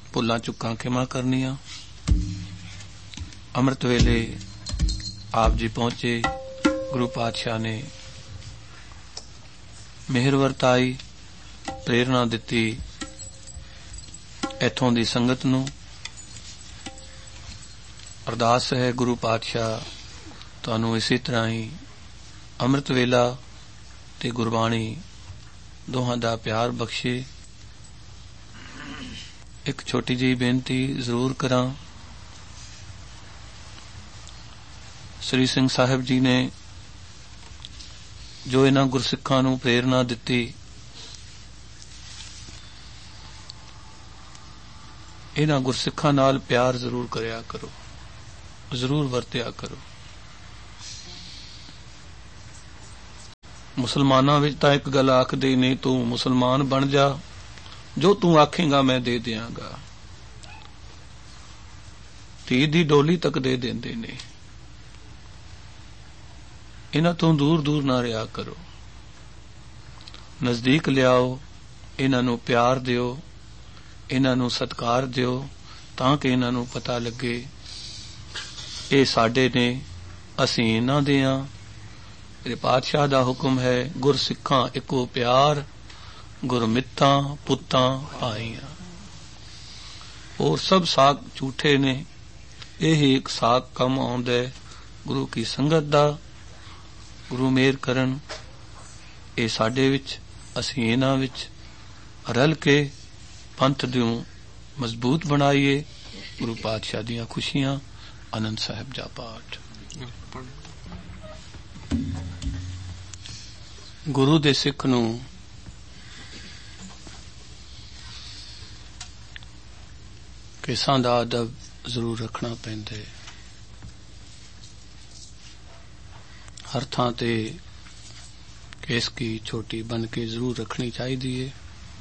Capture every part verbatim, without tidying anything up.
ਭੁੱਲਾਂ ਚੁੱਕਾਂ ਖਿਮਾ ਕਰਨੀਆਂ। ਅੰਮ੍ਰਿਤ ਵੇਲੇ ਆਪ ਜੀ ਪਹੁੰਚੇ। ਗੁਰੂ ਪਾਤਸ਼ਾਹ ਨੇ ਮਿਹਰ ਵਰਤਾਈ, ਪ੍ਰੇਰਨਾ ਦਿੱਤੀ ਇੱਥੋਂ ਦੀ ਸੰਗਤ ਨੂੰ। ਅਰਦਾਸ ਹੈ ਗੁਰੂ ਪਾਤਸ਼ਾਹ ਤੁਹਾਨੂੰ ਇਸੇ ਤਰ੍ਹਾਂ ਹੀ ਅੰਮ੍ਰਿਤ ਵੇਲਾ ਤੇ ਗੁਰਬਾਣੀ ਦੋਹਾਂ ਦਾ ਪਿਆਰ ਬਖਸ਼ੇ। ਇੱਕ ਛੋਟੀ ਜਿਹੀ ਬੇਨਤੀ ਜ਼ਰੂਰ ਕਰਾਂ। ਸ੍ਰੀ ਸਿੰਘ ਸਾਹਿਬ ਜੀ ਨੇ ਜੋ ਇਹਨਾਂ ਗੁਰਸਿੱਖਾਂ ਨੂੰ ਪ੍ਰੇਰਨਾ ਦਿੱਤੀ, ਇਹਨਾਂ ਗੁਰਸਿੱਖਾਂ ਨਾਲ ਪਿਆਰ ਜ਼ਰੂਰ ਕਰਿਆ ਕਰੋ, ਜ਼ਰੂਰ ਵਰਤਿਆ ਕਰੋ। ਮੁਸਲਮਾਨਾਂ ਵਿੱਚ ਤਾਂ ਇੱਕ ਗੱਲ ਆਖਦੇ ਨੇ, ਤੂੰ ਮੁਸਲਮਾਨ ਬਣ ਜਾ, ਜੋ ਤੂੰ ਆਖੇਂਗਾ ਮੈਂ ਦੇ ਦਿਆਂਗਾ। ਧੀ ਦੀ ਡੋਲੀ ਤੱਕ ਦੇ ਦਿੰਦੇ ਨੇ। ਇਹਨਾਂ ਤੋਂ ਦੂਰ ਦੂਰ ਨਾ ਰਿਹਾ ਕਰੋ, ਨਜ਼ਦੀਕ ਲਿਆਓ, ਇਹਨਾਂ ਨੂੰ ਪਿਆਰ ਦਿਓ, ਇਹਨਾਂ ਨੂੰ ਸਤਿਕਾਰ ਦਿਓ, ਤਾਂ ਕਿ ਇਹਨਾਂ ਨੂੰ ਪਤਾ ਲੱਗੇ ਇਹ ਸਾਡੇ ਨੇ, ਅਸੀਂ ਇਹਨਾਂ ਦੇ ਹਾਂ। ਮੇਰੇ ਪਾਤਸ਼ਾਹ ਦਾ ਹੁਕਮ ਹੈ, ਗੁਰਸਿੱਖਾਂ ਇੱਕੋ ਪਿਆਰ, ਗੁਰਮਿੱਤਾਂ ਪੁੱਤਾਂ ਭਾਈਆਂ। ਹੋਰ ਸਭ ਸਾਕ ਝੂਠੇ ਨੇ, ਇਹੀ ਇੱਕ ਸਾਕ ਕੰਮ ਆਉਂਦਾ ਹੈ ਗੁਰੂ ਕੀ ਸੰਗਤ ਦਾ। ਗੁਰੂ ਮਿਹਰ ਕਰਨ ਇਹ ਸਾਡੇ ਵਿੱਚ, ਅਸੀਂ ਇਹਨਾਂ ਵਿੱਚ ਰਲ ਕੇ ਪੰਥ ਨੂੰ ਮਜ਼ਬੂਤ ਬਣਾਈਏ। ਗੁਰੂ ਪਾਤਸ਼ਾਹ ਦੀਆਂ ਖੁਸ਼ੀਆਂ। ਆਨੰਦ ਸਾਹਿਬ ਜਾ ਪਾਠ। ਗੁਰੂ ਦੇ ਸਿੱਖ ਨੂੰ ਕੇਸਾਂ ਦਾ ਅਦਬ ਜ਼ਰੂਰ ਰੱਖਣਾ ਪੈਂਦਾ ਹੈ। ਹਰ ਥਾਂ ਤੇ ਕੇਸ ਕੀ ਛੋਟੀ ਬਣ ਕੇ ਜ਼ਰੂਰ ਰੱਖਣੀ ਚਾਹੀਦੀ ਹੈ,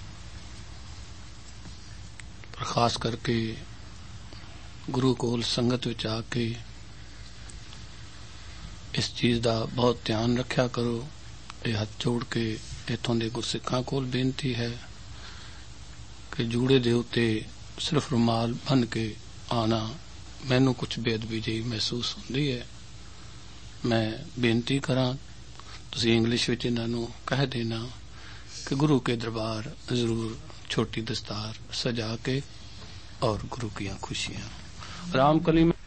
ਪਰ ਖਾਸ ਕਰਕੇ ਗੁਰੂ ਕੋਲ ਸੰਗਤ ਵਿੱਚ ਆ ਕੇ ਇਸ ਚੀਜ਼ ਦਾ ਬਹੁਤ ਧਿਆਨ ਰੱਖਿਆ ਕਰੋ। ਇਹ ਹੱਥ ਜੋੜ ਕੇ ਇੱਥੋਂ ਦੇ ਗੁਰਸਿੱਖਾਂ ਕੋਲ ਬੇਨਤੀ ਹੈ ਕਿ ਜੂੜੇ ਦੇ ਉੱਤੇ ਸਿਰਫ ਰੁਮਾਲ ਬੰਨ੍ਹ ਕੇ ਆਣਾ ਮੈਨੂੰ ਕੁਝ ਬੇਅਦਬੀ ਜਿਹੀ ਮਹਿਸੂਸ ਹੁੰਦੀ ਹੈ। ਮੈਂ ਬੇਨਤੀ ਕਰਾਂ, ਤੁਸੀਂ ਇੰਗਲਿਸ਼ ਵਿੱਚ ਇਹਨਾਂ ਨੂੰ ਕਹਿ ਦੇਣਾ ਕਿ ਗੁਰੂ ਕੇ ਦਰਬਾਰ ਜ਼ਰੂਰ छोटी दस्तार सजा के और गुरु की खुशियां राम कली में